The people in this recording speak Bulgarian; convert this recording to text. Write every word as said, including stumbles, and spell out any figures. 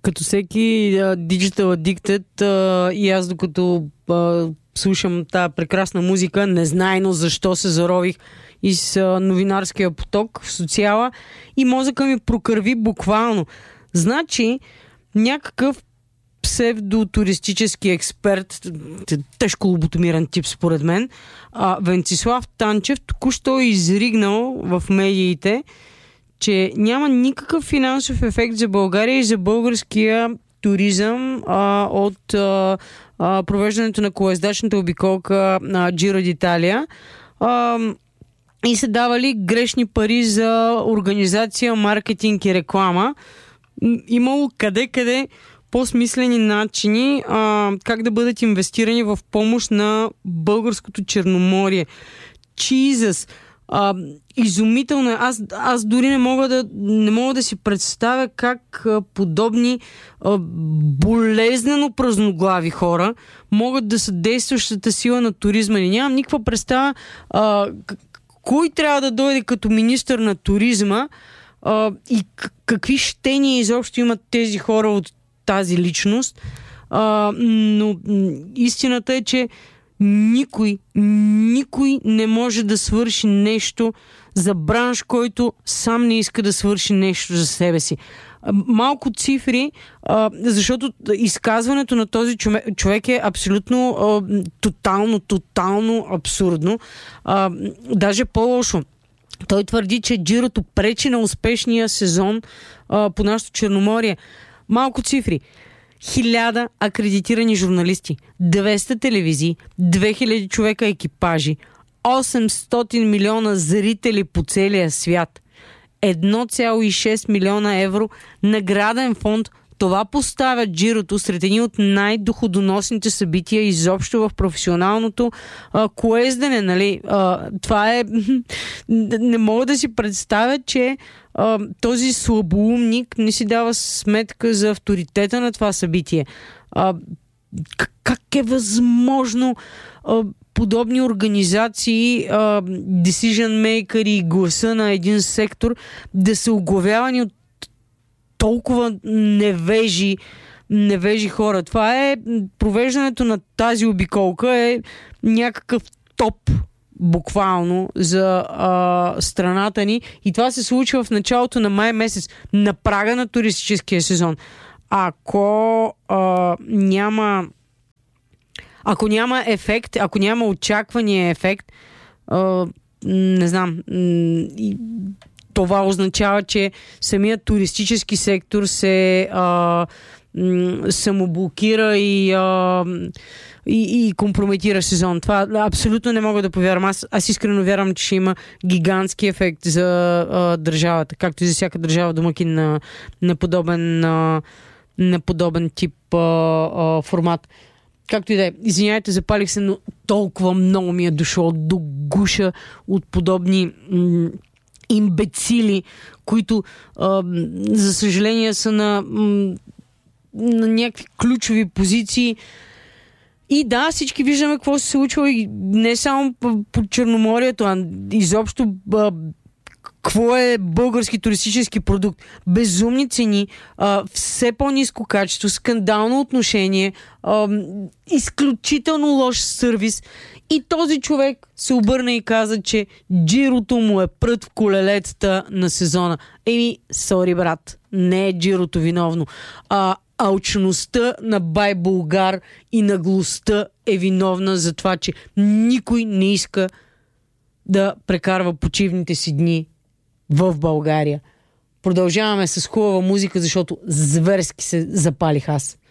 Като всеки uh, Digital Addicted uh, и аз докато uh, слушам тази прекрасна музика, незнайно защо се зарових из uh, новинарския поток в социала и мозъка ми прокърви буквално. Значи, някакъв псевдотуристически експерт, тежко лоботомиран тип според мен, а, Венцислав Танчев току-що е изригнал в медиите, че няма никакъв финансов ефект за България и за българския туризъм а, от а, а, провеждането на колоездачната обиколка на Джиро d'Italia. А, и се давали грешни пари за организация, маркетинг и реклама. Имало къде-къде по-смислени начини а, как да бъдат инвестирани в помощ на българското Черноморие. Jesus! А, изумително е. Аз, аз дори не мога да, не мога да си представя как а, подобни а, болезнено празноглави хора могат да са действащата сила на туризма. И нямам никаква представа а, кой трябва да дойде като министър на туризма а, и какви щения изобщо имат тези хора от тази личност. А, но истината е, че никой, никой не може да свърши нещо за бранш, който сам не иска да свърши нещо за себе си. Малко цифри, а, защото изказването на този човек, човек е абсолютно а, тотално, тотално абсурдно. А, даже по-лошо. Той твърди, че Джирото пречи на успешния сезон а, по нашото Черноморие. Малко цифри. Хиляда акредитирани журналисти, двеста телевизии, две хиляди човека екипажи, осемстотин милиона зрители по целия свят, едно цяло и шест милиона евро награден фонд. Това поставя Джирото сред едни от най-доходоносните събития изобщо в професионалното а, колездене. Нали? А, това е... Не мога да си представя, че а, този слабоумник не си дава сметка за авторитета на това събитие. А, как е възможно а, подобни организации, а, decision maker и гласа на един сектор да са оглавявани от толкова невежи, невежи хора? Това е провеждането на тази обиколка е някакъв топ буквално за а, страната ни и това се случва в началото на май месец, на прага на туристическия сезон. Ако а, няма ако няма ефект, ако няма очаквания ефект, а, не знам, и това означава, че самият туристически сектор се а, м, самоблокира и, а, и, и компрометира сезон. Това абсолютно не мога да повярвам. Аз, аз искрено вярвам, че ще има гигантски ефект за а, държавата, както и за всяка държава домакин на, на, подобен, а, на подобен тип а, а, формат. Както и да е. Извинявайте, запалих се, но толкова много ми е дошло до гуша от подобни м- имбецили, които а, за съжаление са на, м, на някакви ключови позиции. И да, всички виждаме какво се случва и не само по, по Черноморието, а изобщо а, какво е български туристически продукт. Безумни цени, а, все по-ниско качество, скандално отношение, а, изключително лош сервис. И този човек се обърна и каза, че Джирото му е прът в колелецата на сезона. Еми, сори брат, не е Джирото виновно. А алчността на Бай Булгар и наглостта е виновна за това, че никой не иска да прекарва почивните си дни в България. Продължаваме с хубава музика, защото зверски се запалих аз.